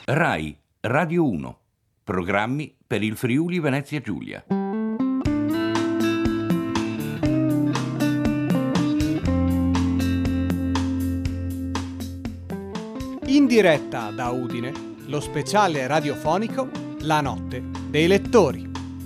Rai Radio 1. Programmi per il Friuli Venezia Giulia. In diretta da Udine, lo speciale radiofonico La Notte dei Lettori.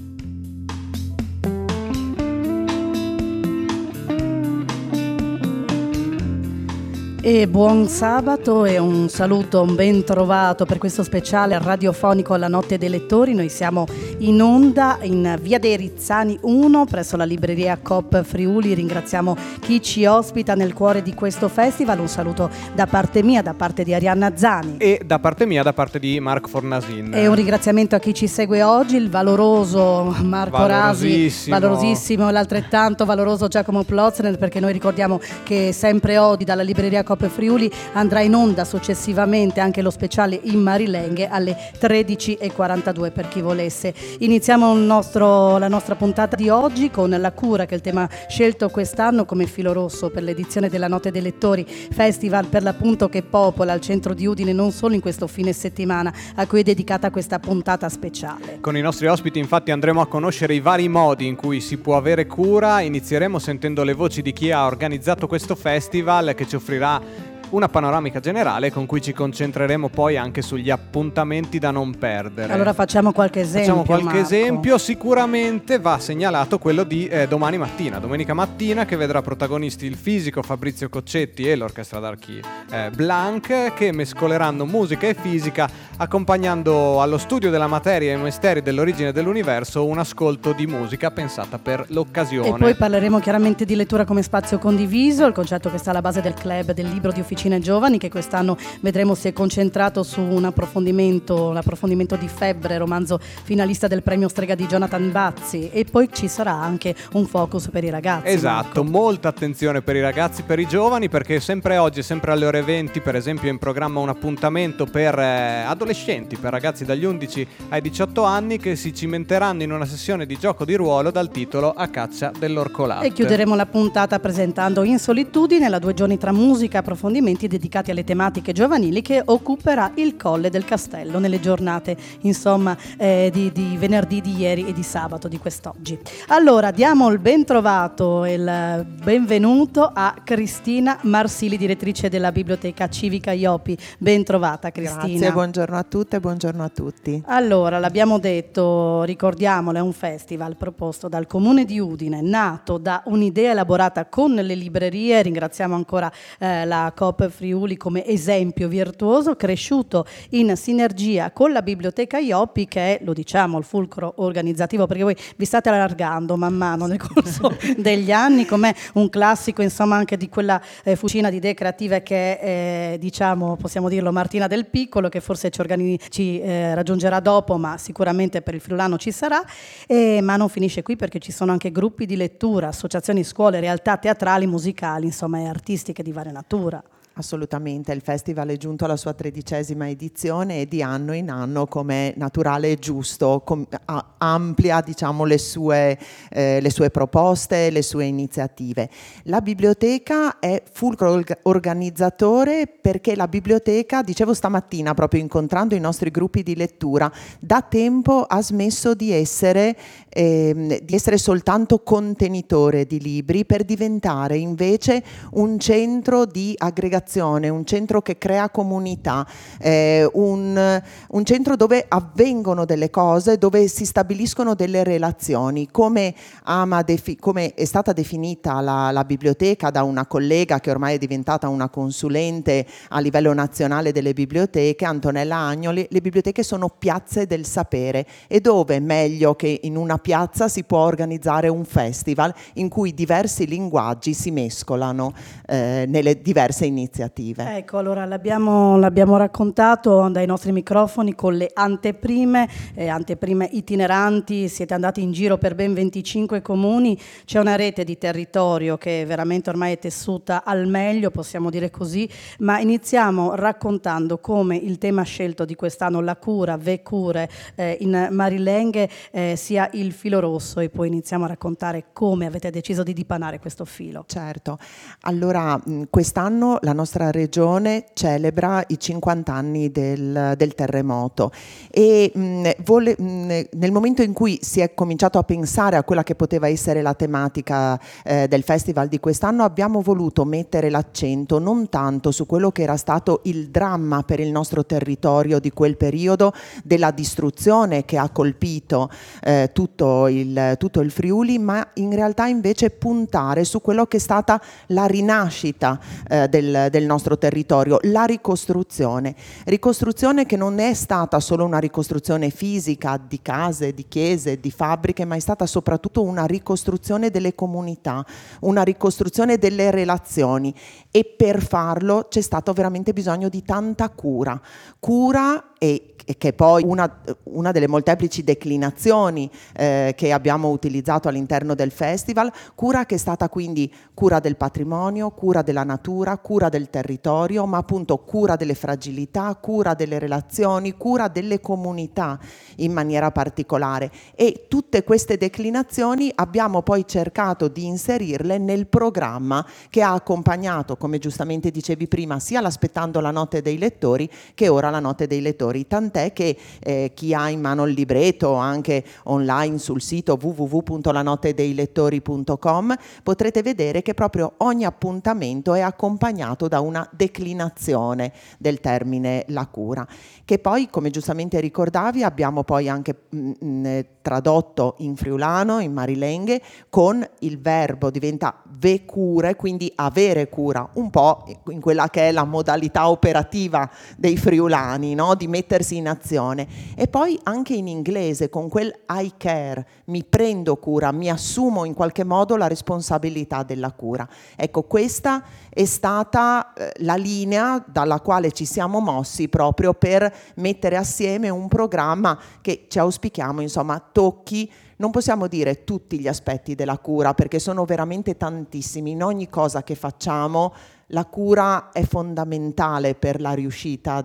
E buon sabato e un saluto, un ben trovato per questo speciale radiofonico La Notte dei Lettori. Noi siamo in onda in via dei Rizzani 1 presso la libreria Coop Friuli. Ringraziamo chi ci ospita nel cuore di questo festival. Un saluto da parte mia, da parte di Arianna Zani. E da parte mia, da parte di Marco Fornasin. E un ringraziamento a chi ci segue oggi, il valoroso Marco Rasi, valorosissimo, e l'altrettanto valoroso Giacomo Plotzner, perché noi ricordiamo che sempre oggi dalla libreria Coop Friuli andrà in onda successivamente anche lo speciale in Marilenghe alle 13:42 per chi volesse. Iniziamo la nostra puntata di oggi con La Cura, che è il tema scelto quest'anno come filo rosso per l'edizione della Notte dei Lettori, festival per l'appunto che popola il centro di Udine non solo in questo fine settimana a cui è dedicata questa puntata speciale. Con i nostri ospiti infatti andremo a conoscere i vari modi in cui si può avere cura. Inizieremo sentendo le voci di chi ha organizzato questo festival, che ci offrirà una panoramica generale con cui ci concentreremo poi anche sugli appuntamenti da non perdere. Allora facciamo qualche esempio. Sicuramente va segnalato quello di domenica mattina, che vedrà protagonisti il fisico Fabrizio Coccetti e l'orchestra d'archi Blanc, che mescoleranno musica e fisica, accompagnando allo studio della materia e ai misteri dell'origine dell'universo un ascolto di musica pensata per l'occasione. E poi parleremo chiaramente di lettura come spazio condiviso, il concetto che sta alla base del club del libro di Officina Giovani, che quest'anno vedremo si è concentrato su un approfondimento di Febbre, romanzo finalista del premio Strega di Jonathan Bazzi, e poi ci sarà anche un focus per i ragazzi. Esatto, molta attenzione per i ragazzi, per i giovani, perché sempre oggi, sempre alle ore 20, per esempio, è in programma un appuntamento per adolescenti, per ragazzi dagli 11 ai 18 anni, che si cimenteranno in una sessione di gioco di ruolo dal titolo A caccia dell'orcolatte. E chiuderemo la puntata presentando In solitudine, la 2 giorni tra musica e approfondimenti dedicati alle tematiche giovanili, che occuperà il Colle del Castello nelle giornate di venerdì di ieri e di sabato di quest'oggi. Allora diamo il ben trovato e il benvenuto a Cristina Marsili, direttrice della Biblioteca Civica Iopi. Ben trovata, Cristina. Grazie, buongiorno a tutte e buongiorno a tutti. Allora, l'abbiamo detto, ricordiamolo, è un festival proposto dal Comune di Udine, nato da un'idea elaborata con le librerie. Ringraziamo ancora la Coop Friuli come esempio virtuoso, cresciuto in sinergia con la Biblioteca Iopi, che è, lo diciamo, il fulcro organizzativo, perché voi vi state allargando man mano nel corso degli anni, come un classico insomma anche di quella fucina di idee creative che è, possiamo dirlo, Martina Del Piccolo, che forse ci raggiungerà dopo, ma sicuramente per il friulano ci sarà. Ma non finisce qui, perché ci sono anche gruppi di lettura, associazioni, scuole, realtà teatrali, musicali, insomma, e artistiche di varia natura. Assolutamente, il festival è giunto alla sua 13ª edizione e di anno in anno, come naturale e giusto, amplia le sue proposte, le sue iniziative. La biblioteca è fulcro organizzatore, perché la biblioteca, dicevo stamattina proprio incontrando i nostri gruppi di lettura, da tempo ha smesso di essere soltanto contenitore di libri, per diventare invece un centro di aggregazione, un centro che crea comunità, un centro dove avvengono delle cose, dove si stabiliscono delle relazioni. Come è stata definita la biblioteca da una collega che ormai è diventata una consulente a livello nazionale delle biblioteche, Antonella Agnoli, le biblioteche sono piazze del sapere, e dove meglio che in una piazza si può organizzare un festival in cui diversi linguaggi si mescolano nelle diverse iniziative. Ecco, allora l'abbiamo raccontato dai nostri microfoni con le anteprime itineranti. Siete andati in giro per ben 25 comuni, c'è una rete di territorio che veramente ormai è tessuta al meglio, possiamo dire così, ma iniziamo raccontando come il tema scelto di quest'anno, la cura, Cure, in Marilenghe, sia il filo rosso, e poi iniziamo a raccontare come avete deciso di dipanare questo filo. Certo, allora quest'anno la nostra regione celebra i 50 anni del terremoto e nel momento in cui si è cominciato a pensare a quella che poteva essere la tematica del festival di quest'anno, abbiamo voluto mettere l'accento non tanto su quello che era stato il dramma per il nostro territorio di quel periodo, della distruzione che ha colpito tutto il Friuli, ma in realtà invece puntare su quello che è stata la rinascita del nostro territorio, la ricostruzione che non è stata solo una ricostruzione fisica di case, di chiese, di fabbriche, ma è stata soprattutto una ricostruzione delle comunità, una ricostruzione delle relazioni, e per farlo c'è stato veramente bisogno di tanta cura e che è poi una delle molteplici declinazioni che abbiamo utilizzato all'interno del festival, cura che è stata quindi cura del patrimonio, cura della natura, cura del territorio, ma appunto cura delle fragilità, cura delle relazioni, cura delle comunità in maniera particolare, e tutte queste declinazioni abbiamo poi cercato di inserirle nel programma che ha accompagnato, come giustamente dicevi prima, sia l'Aspettando la notte dei lettori che ora la notte dei lettori, tant'è che chi ha in mano il libretto, anche online sul sito www.lanottedeilettori.com, potrete vedere che proprio ogni appuntamento è accompagnato da una declinazione del termine la cura, che poi, come giustamente ricordavi, abbiamo poi anche tradotto in friulano, in marilenghe, con il verbo diventa vecure, quindi avere cura, un po' in quella che è la modalità operativa dei friulani, no? Di mettersi in azione, e poi anche in inglese con quel I care, mi prendo cura, mi assumo in qualche modo la responsabilità della cura. Ecco, questa è stata la linea dalla quale ci siamo mossi proprio per mettere assieme un programma che ci auspichiamo, insomma, tocchi, non possiamo dire tutti gli aspetti della cura, perché sono veramente tantissimi. In ogni cosa che facciamo la cura è fondamentale per la riuscita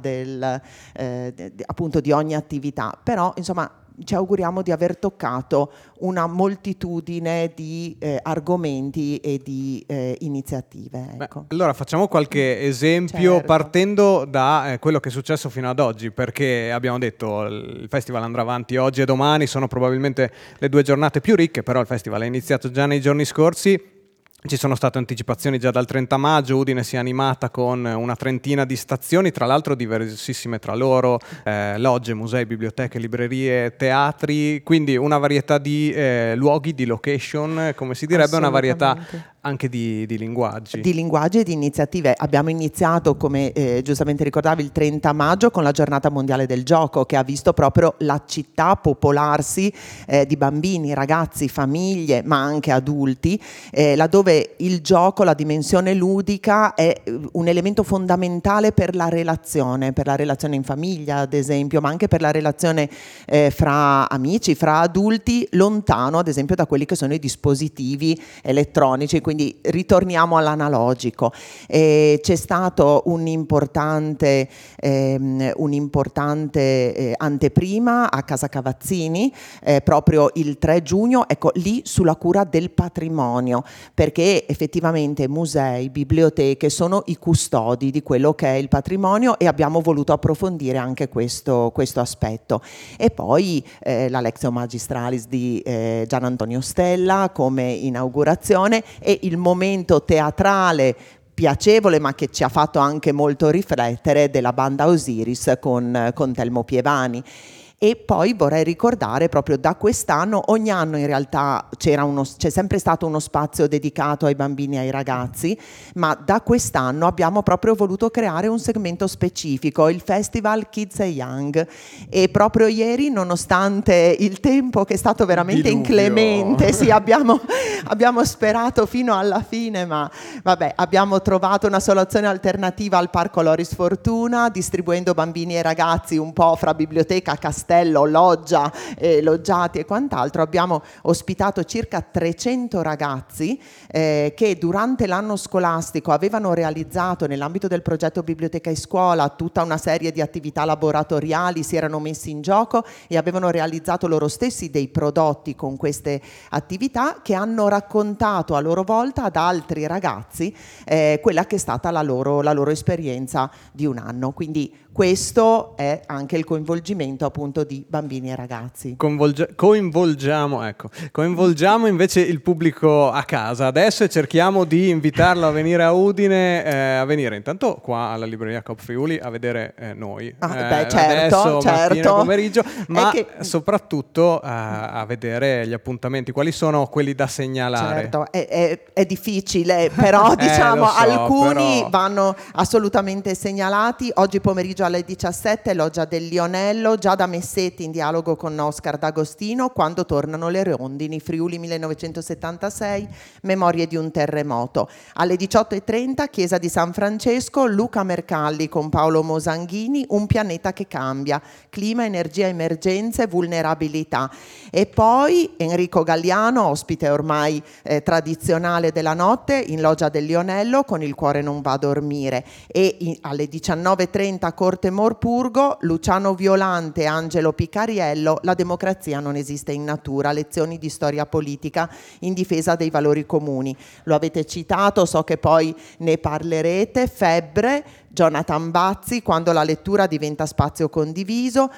appunto di ogni attività, però insomma ci auguriamo di aver toccato una moltitudine di argomenti e di iniziative. Ecco. Beh, allora facciamo qualche esempio, certo, partendo da quello che è successo fino ad oggi, perché abbiamo detto il festival andrà avanti oggi e domani, sono probabilmente le 2 giornate più ricche, però il festival è iniziato già nei giorni scorsi. Ci sono state anticipazioni già dal 30 maggio, Udine si è animata con una trentina di stazioni, tra l'altro diversissime tra loro, logge, musei, biblioteche, librerie, teatri, quindi una varietà di luoghi, di location, come si direbbe, una varietà anche di linguaggi. Di linguaggi e di iniziative. Abbiamo iniziato, come giustamente ricordavi, il 30 maggio con la giornata mondiale del gioco, che ha visto proprio la città popolarsi di bambini, ragazzi, famiglie, ma anche adulti, laddove il gioco, la dimensione ludica è un elemento fondamentale per la relazione in famiglia, ad esempio, ma anche per la relazione fra amici, fra adulti, lontano, ad esempio, da quelli che sono i dispositivi elettronici, quindi ritorniamo all'analogico. C'è stato un'importante anteprima a Casa Cavazzini, proprio il 3 giugno, ecco, lì sulla cura del patrimonio, perché effettivamente musei, biblioteche sono i custodi di quello che è il patrimonio, e abbiamo voluto approfondire anche questo aspetto. E poi la Lectio Magistralis di Gian Antonio Stella come inaugurazione, e il momento teatrale piacevole, ma che ci ha fatto anche molto riflettere, della banda Osiris con Telmo Pievani. E poi vorrei ricordare proprio da quest'anno, ogni anno in realtà c'è sempre stato uno spazio dedicato ai bambini e ai ragazzi, ma da quest'anno abbiamo proprio voluto creare un segmento specifico, il Festival Kids and Young, e proprio ieri, nonostante il tempo che è stato veramente inclemente, sì, abbiamo sperato fino alla fine, ma vabbè, abbiamo trovato una soluzione alternativa al Parco Loris Fortuna, distribuendo bambini e ragazzi un po' fra biblioteca, castello castello, loggia, loggiati e quant'altro, abbiamo ospitato circa 300 ragazzi che durante l'anno scolastico avevano realizzato nell'ambito del progetto Biblioteca in Scuola tutta una serie di attività laboratoriali, si erano messi in gioco e avevano realizzato loro stessi dei prodotti con queste attività che hanno raccontato a loro volta ad altri ragazzi quella che è stata la loro esperienza di un anno. Quindi questo è anche il coinvolgimento appunto di bambini e ragazzi. Coinvolgiamo invece il pubblico a casa adesso e cerchiamo di invitarlo a venire a Udine, a venire intanto qua alla libreria Coop Friuli a vedere noi certo, mattina, pomeriggio, ma soprattutto a vedere gli appuntamenti. Quali sono quelli da segnalare? Certo, è difficile, però diciamo alcuni vanno assolutamente segnalati. Oggi pomeriggio alle 17 Loggia del Lionello, Giada Messetti in dialogo con Oscar D'Agostino, Quando tornano le rondini, Friuli 1976, Memorie di un terremoto. Alle 18:30 Chiesa di San Francesco, Luca Mercalli con Paolo Mosanghini, Un pianeta che cambia, clima, energia, emergenze, vulnerabilità. E poi Enrico Galliano, ospite ormai tradizionale della notte, in Loggia del Lionello con Il cuore non va a dormire. E alle 19:30 Corte Morpurgo, Luciano Violante e Angelo Picariello, La democrazia non esiste in natura, lezioni di storia politica in difesa dei valori comuni. Lo avete citato, so che poi ne parlerete. Febbre, Jonathan Bazzi, Quando la lettura diventa spazio condiviso.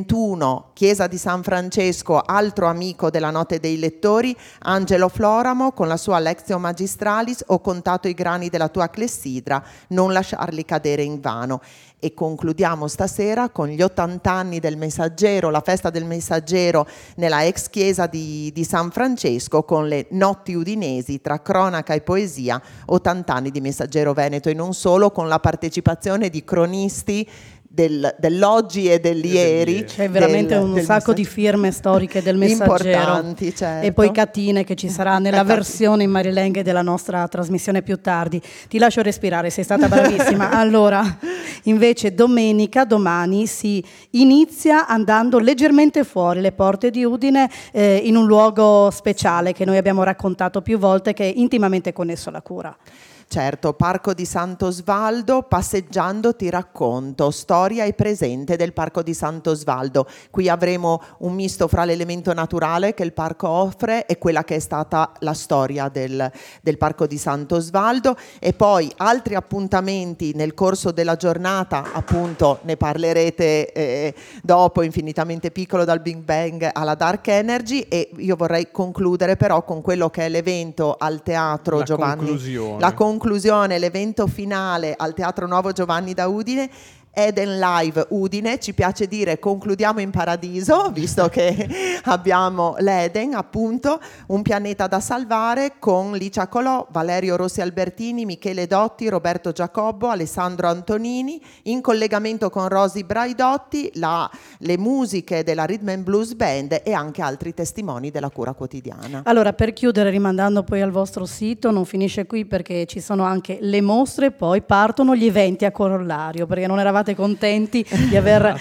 21 Chiesa di San Francesco, altro amico della notte dei lettori, Angelo Floramo con la sua Lectio Magistralis, Ho contato i grani della tua clessidra, non lasciarli cadere in vano. E concludiamo stasera con gli 80 anni del Messaggero, la festa del Messaggero nella ex chiesa di San Francesco, con le notti udinesi tra cronaca e poesia, 80 anni di Messaggero Veneto e non solo, con la partecipazione di cronisti dell'oggi e dell'ieri. C'è veramente un sacco di firme storiche del Messaggero, importanti, certo. E poi Catine, che ci sarà nella versione in marilenghe della nostra trasmissione più tardi. Ti lascio respirare, sei stata bravissima. Allora, invece domani si inizia andando leggermente fuori le porte di Udine, in un luogo speciale che noi abbiamo raccontato più volte, che è intimamente connesso alla cura. Certo, Parco di Sant'Osvaldo, passeggiando ti racconto, storia e presente del Parco di Sant'Osvaldo. Qui avremo un misto fra l'elemento naturale che il parco offre e quella che è stata la storia del Parco di Sant'Osvaldo, e poi altri appuntamenti nel corso della giornata, appunto ne parlerete dopo, Infinitamente piccolo dal Big Bang alla Dark Energy. E io vorrei concludere però con quello che è l'evento al Teatro la conclusione, l'evento finale al Teatro Nuovo Giovanni da Udine. Eden Live Udine, ci piace dire concludiamo in paradiso, visto che abbiamo l'Eden, appunto, Un pianeta da salvare, con Licia Colò, Valerio Rossi Albertini, Michele Dotti, Roberto Giacobbo, Alessandro Antonini, in collegamento con Rosy Braidotti, le musiche della Rhythm and Blues Band e anche altri testimoni della cura quotidiana. Allora, per chiudere, rimandando poi al vostro sito, non finisce qui perché ci sono anche le mostre, poi partono gli eventi a corollario, perché non eravate contenti di aver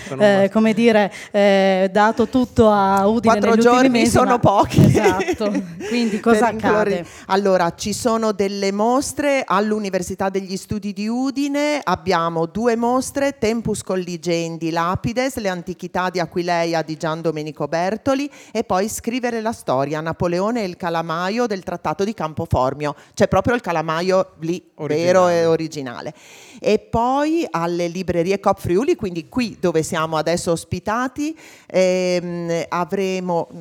dato tutto a Udine 4 negli giorni ultimi mesi, sono pochi. Esatto. Quindi cosa accade? Allora, ci sono delle mostre all'Università degli Studi di Udine, abbiamo 2 mostre, Tempus Colligendi Lapides, le antichità di Aquileia di Gian Domenico Bertoli, e poi Scrivere la storia, Napoleone e il calamaio del Trattato di Campoformio. C'è proprio il calamaio lì, vero e originale. E poi alle librerie Coop Friuli, quindi qui dove siamo adesso ospitati, avremo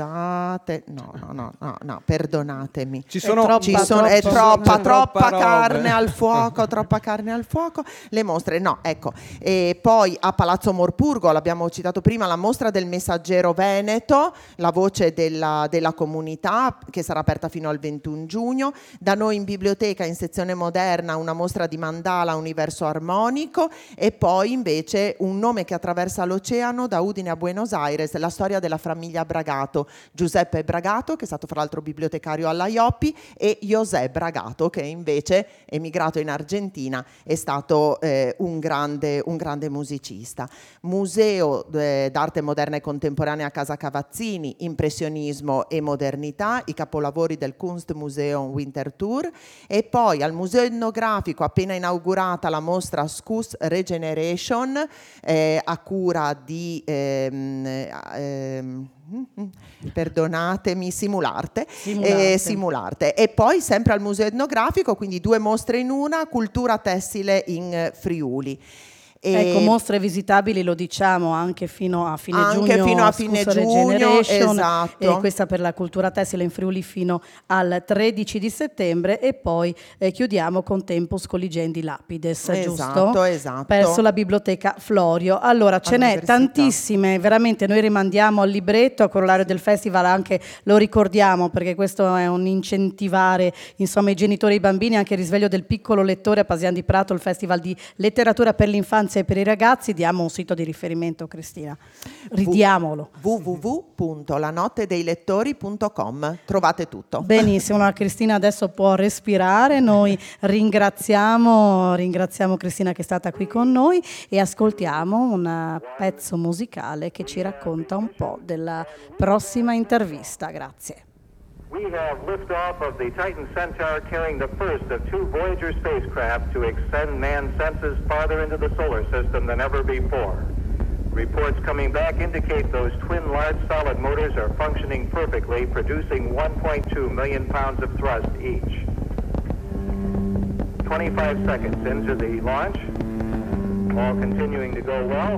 perdonatemi, è troppa carne al fuoco, le mostre, e poi a Palazzo Morpurgo, l'abbiamo citato prima, la mostra del Messaggero Veneto, la voce della comunità, che sarà aperta fino al 21 giugno. Da noi in biblioteca, in sezione moderna, una mostra di mandala Universo armonico, e e poi invece Un nome che attraversa l'oceano, da Udine a Buenos Aires, la storia della famiglia Bragato, Giuseppe Bragato, che è stato fra l'altro bibliotecario alla IOPI, e José Bragato, che invece emigrato in Argentina, è stato un grande musicista. Museo d'arte moderna e contemporanea a Casa Cavazzini, impressionismo e modernità, i capolavori del Kunstmuseum Winterthur, e poi al Museo Etnografico appena inaugurata la mostra Scus Regeneration a cura di perdonatemi, Simularte. E poi sempre al Museo Etnografico, quindi 2 mostre in una, cultura tessile in Friuli. Ecco, mostre visitabili, lo diciamo, anche fino a fine giugno, esatto. E questa per la cultura tessile in Friuli fino al 13 di settembre, e poi chiudiamo con Tempus Coligendi Lapides, giusto? Esatto. Presso la biblioteca Florio. Allora, ce n'è tantissime, veramente noi rimandiamo al libretto, a corollario del festival anche lo ricordiamo, perché questo è un incentivare, insomma, i genitori e i bambini, anche il risveglio del piccolo lettore a Pasian di Prato, il festival di letteratura per l'infanzia e per i ragazzi. Diamo un sito di riferimento, Cristina, ridiamolo: www.lanottedeilettori.com, trovate tutto. Benissimo, allora Cristina adesso può respirare, noi ringraziamo Cristina che è stata qui con noi, e ascoltiamo un pezzo musicale che ci racconta un po' della prossima intervista. Grazie. We have liftoff of the Titan Centaur, carrying the first of 2 Voyager spacecraft to extend man's senses farther into the solar system than ever before. Reports coming back indicate those twin large solid motors are functioning perfectly, producing 1.2 million pounds of thrust each. 25 seconds into the launch, all continuing to go well.